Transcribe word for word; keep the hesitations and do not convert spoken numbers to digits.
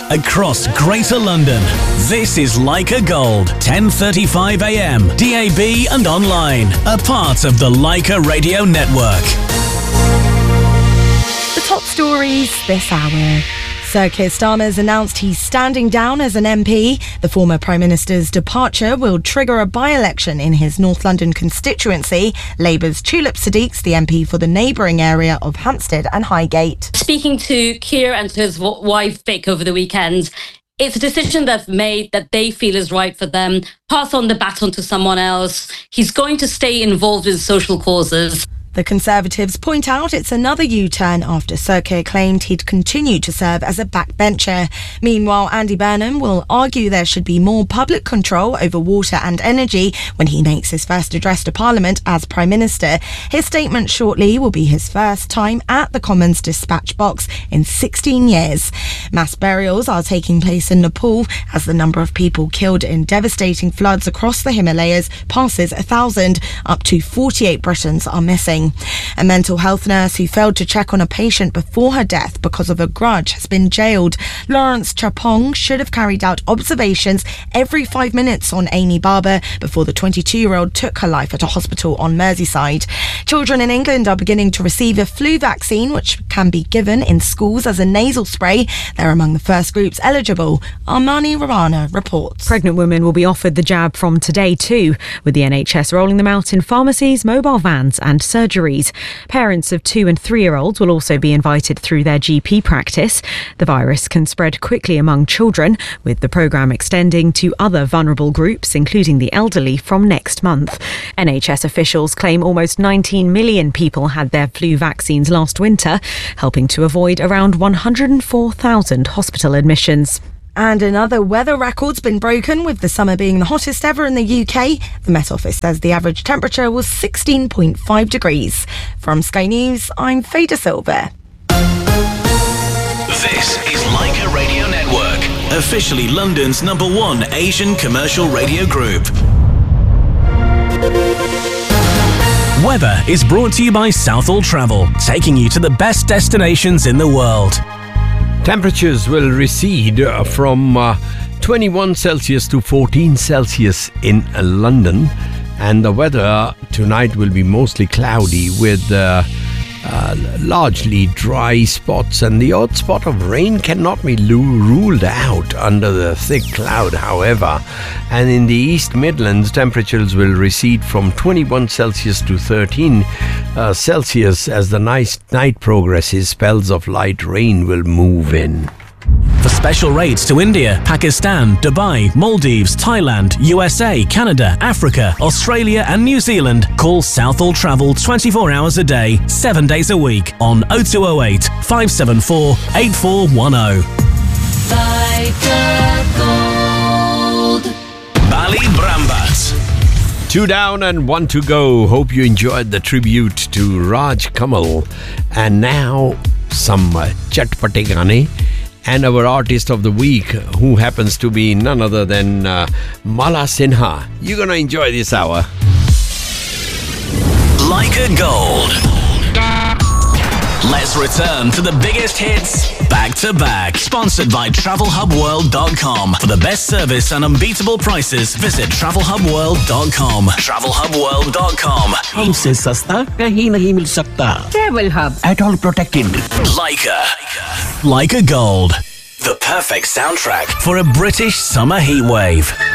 across Greater London. This is Leica Gold, ten thirty-five a m, D A B and online, a part of the Leica Radio Network. The top stories this hour. Sir Keir Starmer's announced he's standing down as an M P. The former Prime Minister's departure will trigger a by-election in his North London constituency. Labour's Tulip Siddique's the M P for the neighbouring area of Hampstead and Highgate. Speaking to Keir and to his wife Vic over the weekend, it's a decision they've made that they feel is right for them. Pass on the baton to someone else. He's going to stay involved in social causes. The Conservatives point out it's another U-turn after Sir Keir claimed he'd continue to serve as a backbencher. Meanwhile, Andy Burnham will argue there should be more public control over water and energy when he makes his first address to Parliament as Prime Minister. His statement shortly will be his first time at the Commons dispatch box in sixteen years. Mass burials are taking place in Nepal as the number of people killed in devastating floods across the Himalayas passes a thousand. Up to forty-eight Britons are missing. A mental health nurse who failed to check on a patient before her death because of a grudge has been jailed. Lawrence Chapong should have carried out observations every five minutes on Amy Barber before the twenty-two-year-old took her life at a hospital on Merseyside. Children in England are beginning to receive a flu vaccine, which can be given in schools as a nasal spray. They're among the first groups eligible. Armani Rana reports. Pregnant women will be offered the jab from today too, with the N H S rolling them out in pharmacies, mobile vans and surgeries. Parents of two and three-year-olds will also be invited through their G P practice. The virus can spread quickly among children, with the programme extending to other vulnerable groups, including the elderly, from next month. N H S officials claim almost nineteen million people had their flu vaccines last winter, helping to avoid around one hundred four thousand hospital admissions. And another weather record's been broken, with the summer being the hottest ever in the U K. The Met Office says the average temperature was sixteen point five degrees. From Sky News, I'm Fader Silver. This is Leica Radio Network, officially London's number one Asian commercial radio group. Weather is brought to you by Southall Travel, taking you to the best destinations in the world. Temperatures will recede uh, from uh, twenty-one Celsius to fourteen Celsius in uh, London, and the weather tonight will be mostly cloudy with uh, uh, largely dry spots, and the odd spot of rain cannot be lu- ruled out under the thick cloud, however. And in the East Midlands, temperatures will recede from twenty-one Celsius to thirteen uh, Celsius as the nice night progresses. Spells of light rain will move in. For special rates to India, Pakistan, Dubai, Maldives, Thailand, U S A, Canada, Africa, Australia and New Zealand, call Southall Travel twenty-four hours a day, seven days a week on oh two oh eight, five seven four, eight four one oh. Leica Gold. Bali Brambat. Two down and one to go. Hope you enjoyed the tribute to Raj Kamal. And now, some uh, Chatpate Gaane. And our artist of the week, who happens to be none other than uh, Mala Sinha. You're going to enjoy this hour. Leica Gold. Let's return to the biggest hits back to back. Sponsored by travel hub world dot com. For the best service and unbeatable prices, visit travel hub world dot com. travel hub world dot com. हमसे सस्ता कहीं नहीं मिल सकता. Travel Hub. At all protected. Leica. Leica Gold. The perfect soundtrack for a British summer heatwave.